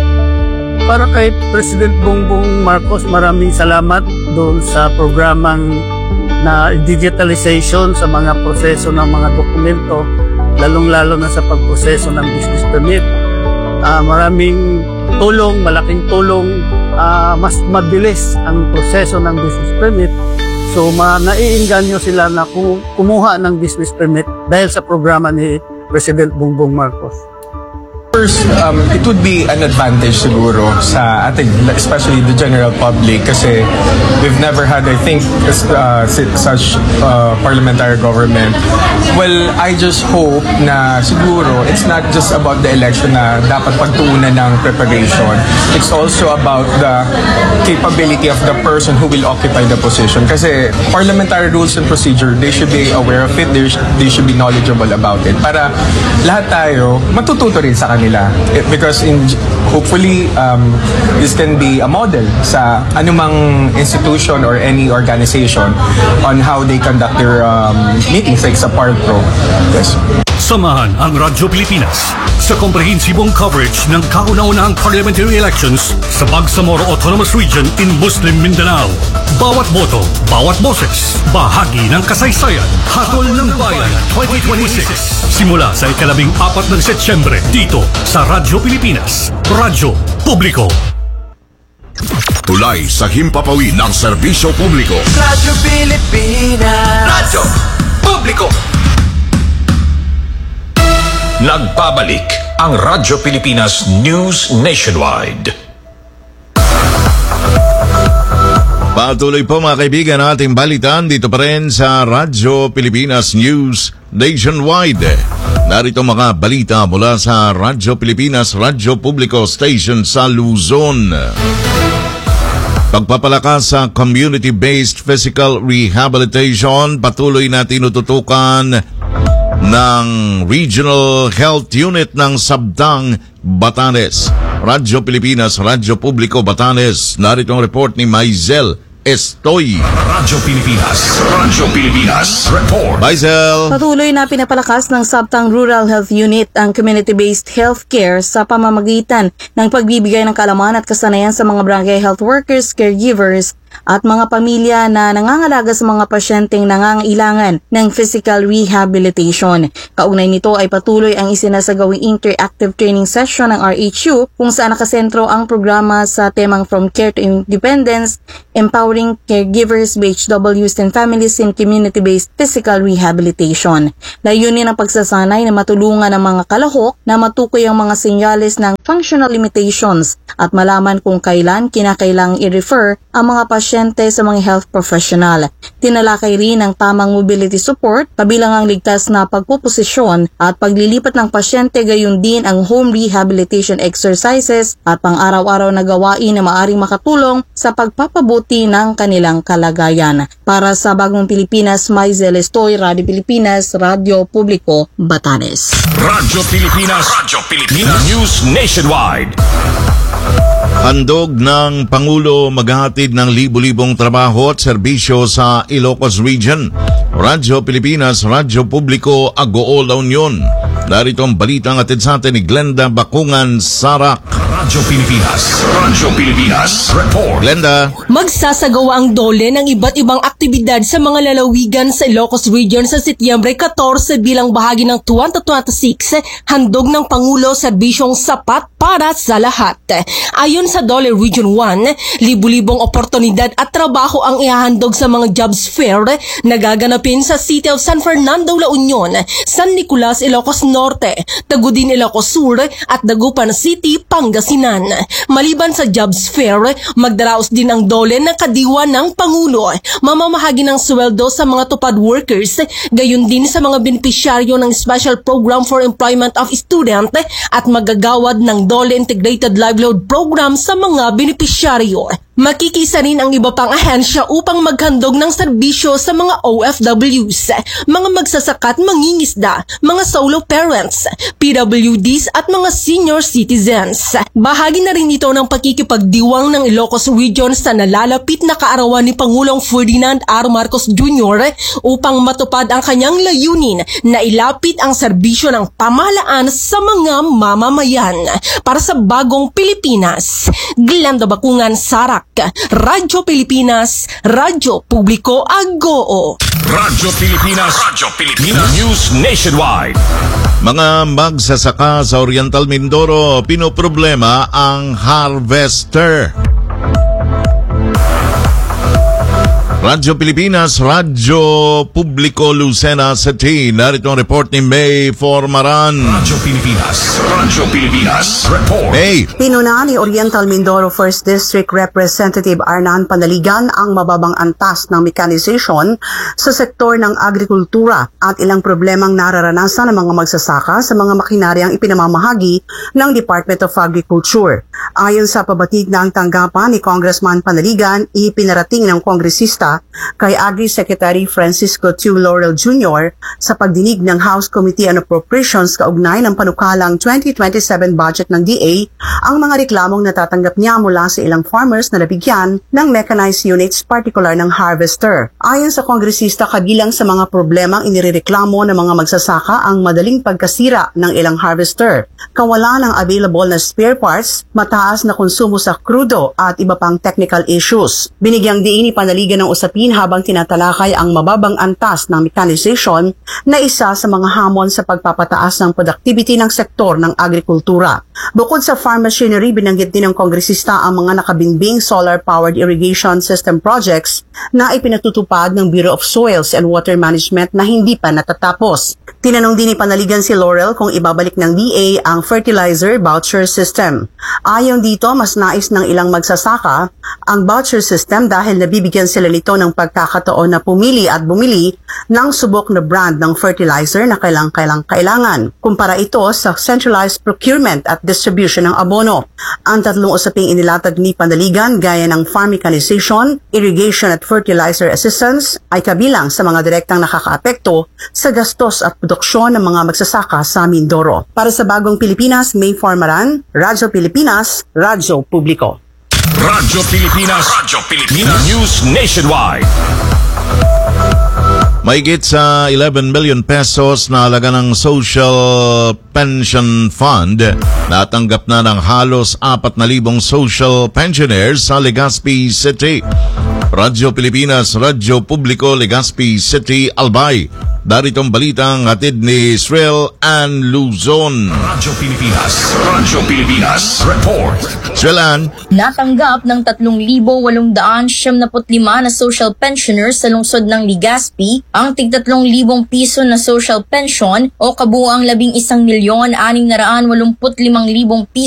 Para kay President Bongbong Marcos, maraming salamat doon sa programang na digitalization sa mga proseso ng mga dokumento, lalong-lalo na sa pagproseso ng business permit. Uh, maraming tulong, malaking tulong, uh, mas mabilis ang proseso ng business permit. So, ma naiinganyo sila na kumuha ng business permit dahil sa programa ni President Bongbong Marcos. First, um, it would be an advantage siguro sa ating, especially the general public, kasi we've never had, I think, uh, such uh, parliamentary government. Well, I just hope na siguro it's not just about the election na dapat pagtuunan ng preparation. It's also about the capability of the person who will occupy the position. Kasi parliamentary rules and procedure, they should be aware of it, they should, they should be knowledgeable about it. Para lahat tayo matututo rin sa kanila. Because in, hopefully um, this can be a model sa anumang institution or any organization on how they conduct their um, meetings like sa Park Pro. Yes. Samahan ang Radyo Pilipinas sa komprehensibong coverage ng kauna-unahang parliamentary elections sa Bangsamoro Autonomous Region in Muslim Mindanao. Bawat boto, bawat boses, bahagi ng kasaysayan, hatol ng bayan twenty twenty-six. Simula sa ikalabing apat ng Setyembre dito sa Radyo Pilipinas, Radyo Publiko. Tulay sa himpapawid ng serbisyo publiko. Radyo Pilipinas. Radyo Publiko. Nagbabalik ang Radyo Pilipinas News Nationwide. Patuloy po mga kaibigan ang ating balitan dito pa rin sa Radyo Pilipinas News Nationwide. Narito mga balita mula sa Radyo Pilipinas Radyo Publiko Station sa Luzon. Pagpapalakas sa community-based physical rehabilitation, patuloy na tinututukan ng Regional Health Unit ng Sabtang, Batanes. Radyo Pilipinas, Radyo Publiko, Batanes. Narito ang report ni Maizel Estoy. Radyo Pilipinas, Radyo Pilipinas, report. Maizel. Patuloy na pinapalakas ng Sabtang Rural Health Unit ang community-based healthcare sa pamamagitan ng pagbibigay ng kaalaman at kasanayan sa mga barangay health workers, caregivers, at mga pamilya na nangangalaga sa mga pasyenteng nangangailangan ng physical rehabilitation. Kaugnay nito ay patuloy ang isinasagawing interactive training session ng R H U kung saan nakasentro ang programa sa temang From Care to Independence, Empowering Caregivers, B H Ws and Families in Community-Based Physical Rehabilitation. Layunin ang pagsasanay na matulungan ng mga kalahok na matukoy ang mga senyales ng functional limitations at malaman kung kailan kinakailangang i-refer ang mga pasyente pasyente sa mga health professional. Tinalakay rin ang tamang mobility support, kabilang ang ligtas na pagpuposisyon at paglilipat ng pasyente, gayon din ang home rehabilitation exercises at pang-araw-araw na gawain na maaring makatulong sa pagpapabuti ng kanilang kalagayan. Para sa Bagong Pilipinas, Maisel Estoy, Radio Pilipinas, Radyo Publiko, Batanes. Radyo Pilipinas, Radyo Pilipinas, News Nationwide. Handog ng Pangulo maghahatid ng libu-libong trabaho at serbisyo sa Ilocos Region. Radyo Pilipinas, Radyo Publiko, Agoo La Union. Narito ang balitang atid sa atin ni Glenda Bakungan Sarak. Radyo Pilipinas, Radyo Pilipinas, Report. Glenda. Magsasagawa ang DOLE ng iba't ibang aktibidad sa mga lalawigan sa Ilocos Region sa Setyembre fourteen bilang bahagi ng twenty twenty-six handog ng Pangulo serbisyong sapat para sa lahat. Ayon sa DOLE Region one, libu-libong oportunidad at trabaho ang ihahandog sa mga jobs fair na gaganapin sa City of San Fernando, La Union, San Nicolas, Ilocos Norte, Tagudin, Ilocos Sur at Dagupan City, Pangasinan. Maliban sa jobs fair, magdaraos din ang DOLE na kadiwa ng Pangulo, mamamahagi ng sweldo sa mga tupad workers, gayon din sa mga benepisyaryo ng Special Program for Employment of Student at magagawad ng DOLE Integrated Livelihood Program sa mga benepisyaryo. Makikisa rin ang iba pang ahensya upang maghandog ng serbisyo sa mga O F Ws, mga magsasaka at mangingisda, mga solo parents, P W Ds at mga senior citizens. Bahagi na rin ito ng pakikipagdiwang ng Ilocos Region sa nalalapit na kaarawan ni Pangulong Ferdinand R. Marcos Junior upang matupad ang kanyang layunin na ilapit ang serbisyo ng pamahalaan sa mga mamamayan. Para sa Bagong Pilipinas, Glenda Bakungan Sarak, Radyo Pilipinas, Radyo Publiko, Agoo. Radyo Pilipinas, Radyo Pilipinas, News Nationwide. Mga magsasaka sa Oriental Mindoro, pinoproblema ang harvester. Radyo Pilipinas, Radyo Publiko, Lucena City. Narito ang report ni May Formaran. Radyo Pilipinas, Radyo Pilipinas, Report. May. Pinuna ni Oriental Mindoro first District Representative Arnan Panaligan ang mababang antas ng mechanization sa sektor ng agrikultura at ilang problemang nararanasan ng mga magsasaka sa mga makinaryang ipinamamahagi ng Department of Agriculture. Ayon sa pabatid ng tanggapan ni Congressman Panaligan, ipinarating ng kongresista kay Agri Secretary Francisco Tiu Laurel Junior sa pagdinig ng House Committee on Appropriations kaugnay ng panukalang twenty twenty-seven budget ng D A ang mga reklamong natatanggap niya mula sa ilang farmers na nabigyan ng mechanized units, particular ng harvester. Ayon sa kongresista, kabilang sa mga problemang inireklamo ng mga magsasaka ang madaling pagkasira ng ilang harvester, kawalan ng available na spare parts, mataas na konsumo sa krudo at iba pang technical issues. Binigyang diin ni Panaligan ng usapin habang tinatalakay ang mababang antas ng mechanization na isa sa mga hamon sa pagpapataas ng productivity ng sektor ng agrikultura. Bukod sa farm machinery, binanggit din ng kongresista ang mga nakabinbing solar-powered irrigation system projects na ipinatutupad ng Bureau of Soils and Water Management na hindi pa natatapos. Tinanong din ni Panaligan si Laurel kung ibabalik ng D A ang fertilizer voucher system. Ayon dito, mas nais ng ilang magsasaka ang voucher system dahil nabibigyan sila nito ng pagkakataon na pumili at bumili ng subok na brand ng fertilizer na kailang-kailang kailangan, kumpara ito sa centralized procurement at distribution ng abono. Ang tatlong usaping inilatag ni Panaligan gaya ng farm mechanization, irrigation at fertilizer assistance ay kabilang sa mga direktang nakakaapekto sa gastos at produksyon ng mga magsasaka sa Mindoro. Para sa Bagong Pilipinas, May Formaran, Radyo Pilipinas, Radyo Publiko. Radyo Pilipinas, Radyo Pilipinas, News Nationwide. Mahigit sa eleven million pesos na halaga ng Social Pension Fund natanggap na ng halos apat na libong social pensioners sa Legazpi City. Radyo Pilipinas, Radyo Publiko, Legazpi City, Albay. Daritong balitang hatid ni Israel Ann Luzon. Radyo Pilipinas, Radyo Pilipinas, Report. Israel Ann. Natanggap ng tatlong libo walong daan siyam na putlima na social pensioners sa lungsod ng Legazpi ang tigtatlong libong piso na social pension o kabuuang labing isang milyon anim na raan walumput limang libong piso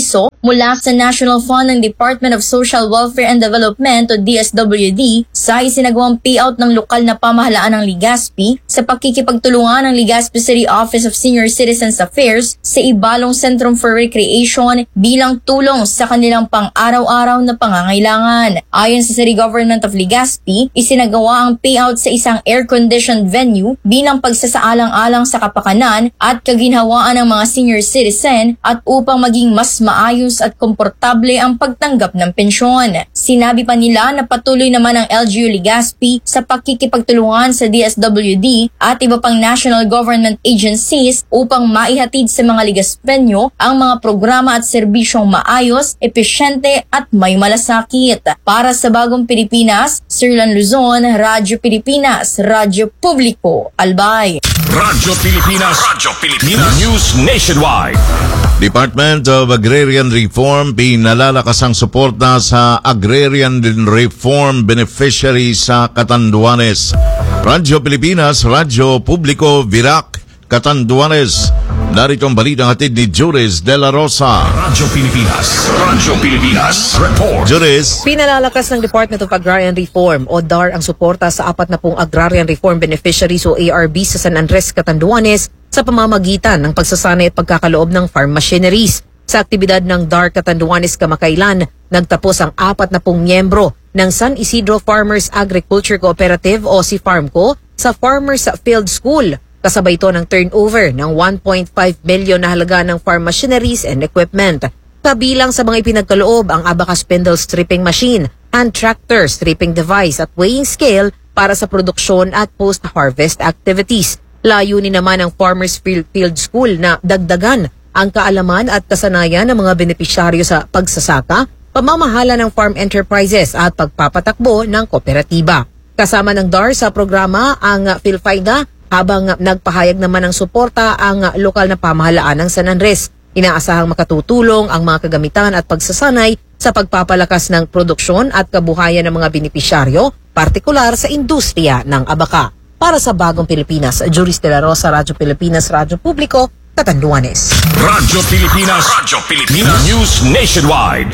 mula sa National Fund ng Department of Social Welfare and Development o D S W D sa isinagawang payout ng lokal na pamahalaan ng Legazpi sa pakikipagtulungan ng Legazpi City Office of Senior Citizens Affairs sa Ibalong Centrum for Recreation bilang tulong sa kanilang pang-araw-araw na pangangailangan. Ayon sa City Government of Legazpi, isinagawa ang payout sa isang air-conditioned venue bilang pagsasaalang-alang sa kapakanan at kaginhawaan ng mga senior citizen at upang maging mas maayos at komportable ang pagtanggap ng pensyon. Sinabi pa nila na patuloy naman ang L G U Legazpi sa pakikipagtulungan sa D S W D at iba pang national government agencies upang maihatid sa mga Legazpenyo ang mga programa at serbisyong maayos, epesyente at may malasakit. Para sa Bagong Pilipinas, Sirlan Luzon, Radyo Pilipinas, Radyo Publiko, Albay. Radyo Pilipinas, Radyo Pilipinas, News Nationwide. Department of Agrarian Reform pinalalakas ang suporta sa Agrarian Reform Beneficiaries sa Catanduanes. Radyo Pilipinas, Radyo Publiko, Virac, Catanduanes. Narito ang balitang hatid ni Juris De La Rosa. Radyo Pilipinas, Radyo Pilipinas, Report. Juris. Pinalalakas ng Department of Agrarian Reform o D A R ang suporta sa apat na pong Agrarian Reform Beneficiaries o A R B sa San Andres, Catanduanes sa pamamagitan ng pagsasanay at pagkakaloob ng farm machineries. Sa aktibidad ng D A R Catanduanes kamakailan, nagtapos ang apat na pong miyembro ng San Isidro Farmers Agriculture Cooperative o si Farmco sa Farmers Field School. Kasabay ito ng turnover ng one point five million na halaga ng farm machineries and equipment. Kabilang sa mga ipinagkaloob ang abacus spindle stripping machine, hand tractor, stripping device at weighing scale para sa produksyon at post-harvest activities. Layunin naman ng Farmers Field, Field School na dagdagan ang kaalaman at kasanayan ng mga benepisyaryo sa pagsasaka, pamamahala ng farm enterprises at pagpapatakbo ng kooperatiba. Kasama ng D A R sa programa ang PhilFIDA, habang nagpahayag naman ng suporta ang lokal na pamahalaan ng San Andres. Inaasahang makatutulong ang mga kagamitan at pagsasanay sa pagpapalakas ng produksyon at kabuhayan ng mga benepisyaryo, partikular sa industriya ng abaka. Para sa Bagong Pilipinas, Juris De La Rosa, Radyo Pilipinas, Radyo Publiko, Catanduanes. Radyo Pilipinas, Radyo Pilipinas, News Nationwide.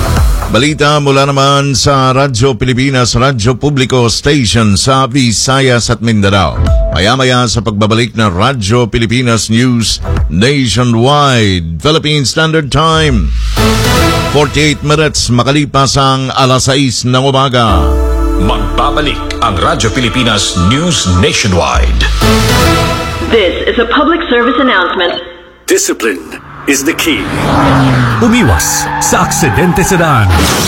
Balita mula naman sa Radyo Pilipinas, Radyo Publiko Station sa Visayas at Mindanao. Maya-maya sa pagbabalik ng Radyo Pilipinas News Nationwide. Philippine Standard Time. forty-eight minutes makalipas ang alas sais ng umaga. Magbabalik ang Radyo Pilipinas News Nationwide. This is a public service announcement. Discipline is the key. Umiwas sa aksidente sa daan.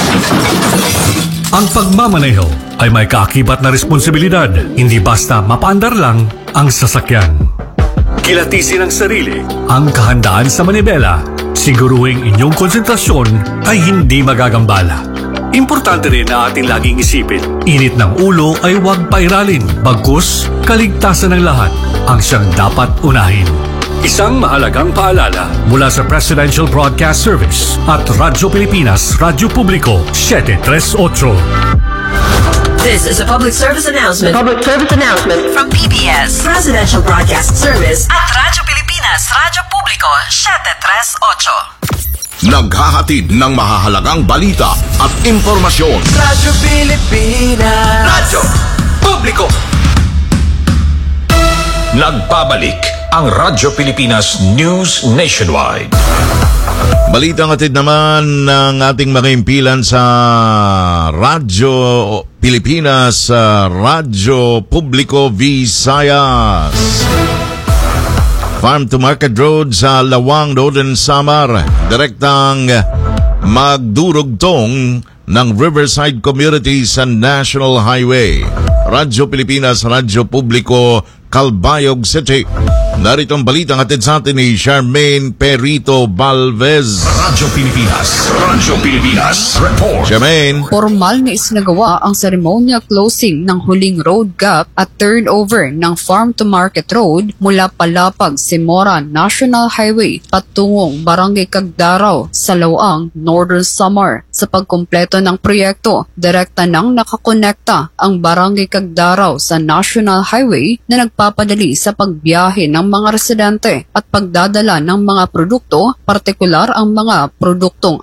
Ang pagmamaneho ay may kaakibat na responsibilidad, hindi basta mapaandar lang ang sasakyan. Kilatisin ang sarili, ang kahandaan sa manibela, siguruhing inyong konsentrasyon ay hindi magagambala. Importante rin na ating laging isipin, init ng ulo ay huwag pairalin, bagkus kaligtasan ng lahat ang siyang dapat unahin. Isang mahalagang paalala mula sa Presidential Broadcast Service at Radyo Pilipinas, Radyo Publiko, seven thirty-eight. This is a public service announcement. Public service announcement from P B S Presidential Broadcast Service at Radyo Pilipinas, Radyo Publiko, seven thirty-eight. Naghahatid ng mahahalagang balita at impormasyon. Radyo Pilipinas, Radyo Publiko. Nagbabalik ang Radyo Pilipinas News Nationwide. Balitang atid naman ng ating mga impilan sa Radyo Pilipinas, uh, Radyo Publiko Visayas. Farm to Market Road sa Lawang, Northern Samar, direktang magdurugtong ng Riverside Community sa National Highway. Radyo Pilipinas, Radyo Publiko, Calbayog City. Narito ang balitang hatid sa atin ni Charmaine Perito Balvez. Radyo Pilipinas, Radyo Pilipinas, Report. Charmaine. Formal na isinagawa ang ceremonial closing ng huling road gap at turnover ng Farm to Market Road mula Palapag, Simora National Highway patungong Barangay Cagdaraw sa Lawang, Northern Samar. Sa pagkumpleto ng proyekto, direkta nang nakakonekta ang Barangay Cagdaraw sa National Highway na nagpapadali sa pagbiyahe ng mga residente at pagdadala ng mga produkto, partikular ang mga produktong